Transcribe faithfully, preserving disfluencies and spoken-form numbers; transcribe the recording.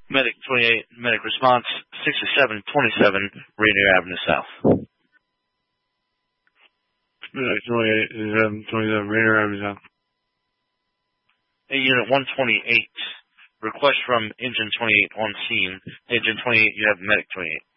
Medic twenty-eight, medic response, sixty-seven twenty-seven, Rainier Avenue South. Medic twenty-eight, twenty-seven, Rainier Avenue South. Hey, Unit one twenty-eight, request from Engine twenty-eight on scene. Engine twenty-eight, you have medic twenty-eight.